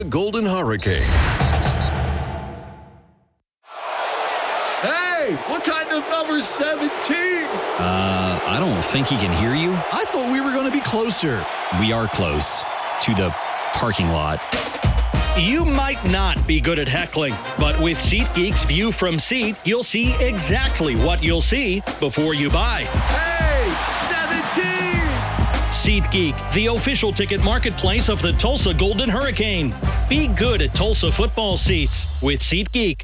Golden Hurricane. Hey, what kind of number 17? I don't think he can hear you. I thought we were going to be closer. We are close to the parking lot. You might not be good at heckling, but with SeatGeek's View from Seat, you'll see exactly what you'll see before you buy. Hey, 17! SeatGeek, the official ticket marketplace of the Tulsa Golden Hurricane. Be good at Tulsa football seats with SeatGeek.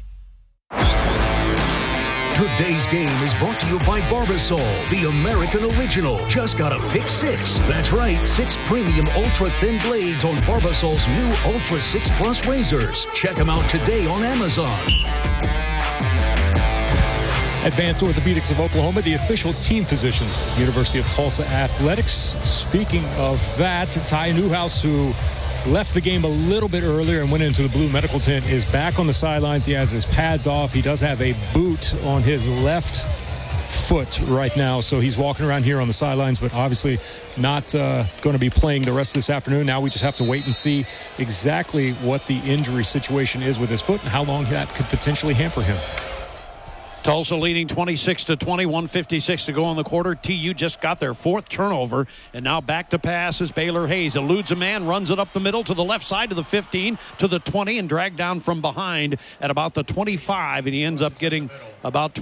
Today's game is brought to you by Barbasol, the American original. Just got a pick 6. That's right, 6 premium ultra-thin blades on Barbasol's new Ultra 6 Plus razors. Check them out today on Amazon. Advanced Orthopedics of Oklahoma, the official team physicians, University of Tulsa Athletics. Speaking of that, Ty Newhouse, who left the game a little bit earlier and went into the blue medical tent, is back on the sidelines. He has his pads off. He does have a boot on his left foot right now, so he's walking around here on the sidelines, but obviously not going to be playing the rest of this afternoon. Now we just have to wait and see exactly what the injury situation is with his foot and how long that could potentially hamper him. Tulsa leading 26-20, 1:56 to go in the quarter. TU just got their 4th turnover, and now back to pass is Baylor Hayes. Eludes a man, runs it up the middle to the left side of the 15, to the 20, and dragged down from behind at about the 25, and he ends up getting about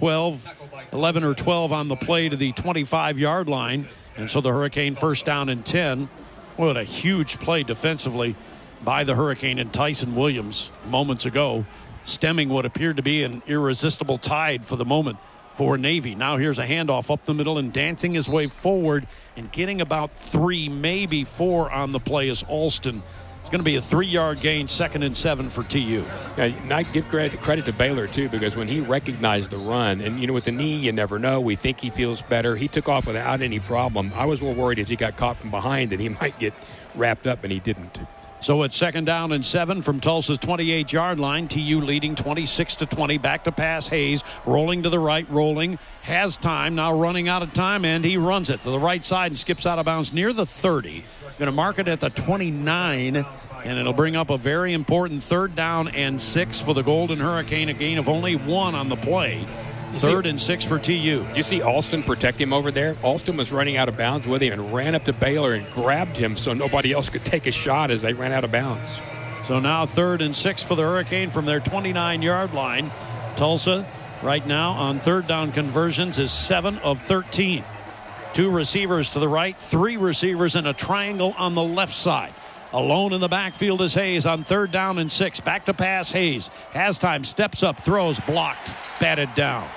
11 or 12 on the play to the 25-yard line, and so the Hurricane first down and 10. What a huge play defensively by the Hurricane and Tyson Williams moments ago, stemming what appeared to be an irresistible tide for the moment for Navy. Now here's a handoff up the middle, and dancing his way forward and getting about 3, maybe 4 on the play is Alston. It's going to be a 3-yard gain, 2nd and 7 for TU. Yeah, and I give credit to Baylor, too, because when he recognized the run, and, with the knee, you never know. We think he feels better. He took off without any problem. I was more worried as he got caught from behind that he might get wrapped up, and he didn't. So it's 2nd down and 7 from Tulsa's 28-yard line. TU leading 26-20. Back to pass. Hayes rolling to the right, rolling. Has time, now running out of time, and he runs it to the right side and skips out of bounds near the 30. Going to mark it at the 29, and it'll bring up a very important 3rd down and 6 for the Golden Hurricane. A gain of only 1 on the play. 3rd and 6 for TU. You see Alston protect him over there? Alston was running out of bounds with him and ran up to Baylor and grabbed him so nobody else could take a shot as they ran out of bounds. So now 3rd and 6 for the Hurricane from their 29-yard line. Tulsa right now on 3rd down conversions is 7 of 13. 2 receivers to the right, 3 receivers in a triangle on the left side. Alone in the backfield is Hayes on 3rd down and 6. Back to pass. Hayes has time, steps up, throws, blocked, batted down.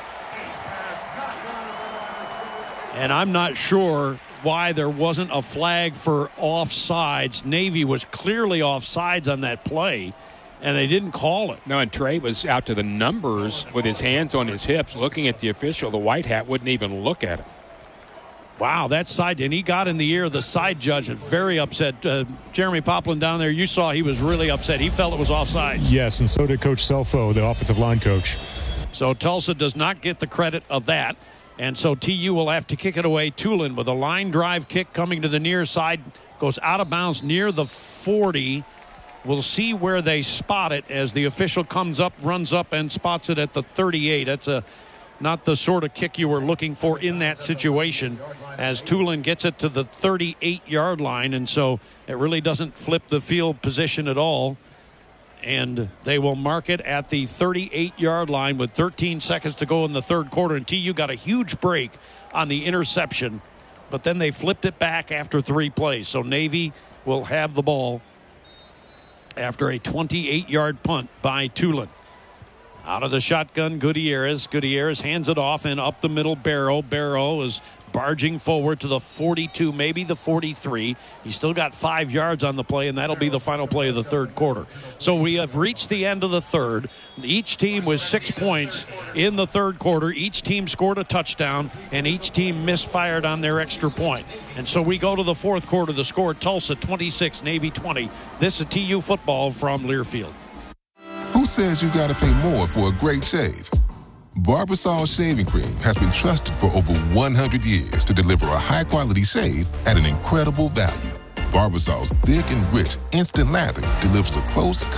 And I'm not sure why there wasn't a flag for offsides. Navy was clearly offsides on that play, and they didn't call it. No, and Trey was out to the numbers with his hands on his hips looking at the official. The white hat wouldn't even look at him. Wow, that side, and he got in the ear of the side judge, and very upset. Jeremy Poplin down there, you saw he was really upset. He felt it was offside. Yes, and so did Coach Selfo, the offensive line coach. So Tulsa does not get the credit of that, and so TU will have to kick it away. Tulin with a line drive kick coming to the near side, goes out of bounds near the 40. We'll see where they spot it as the official comes up, runs up, and spots it at the 38. That's not the sort of kick you were looking for in that situation, as Tulin gets it to the 38-yard line, and so it really doesn't flip the field position at all. And they will mark it at the 38-yard line with 13 seconds to go in the 3rd quarter. And TU got a huge break on the interception, but then they flipped it back after 3 plays. So Navy will have the ball after a 28-yard punt by Tulin. Out of the shotgun, Gutierrez. Gutierrez hands it off, and up the middle, Barrow. Barrow is barging forward to the 42, maybe the 43. He's still got 5 yards on the play, and that'll be the final play of the 3rd quarter. So we have reached the end of the 3rd. Each team with 6 points in the 3rd quarter. Each team scored a touchdown, and each team misfired on their extra point. And so we go to the 4th quarter. The score, Tulsa 26, Navy 20. This is TU football from Learfield. Who says you gotta pay more for a great shave? Barbasol Shaving Cream has been trusted for over 100 years to deliver a high-quality shave at an incredible value. Barbasol's thick and rich instant lather delivers a close,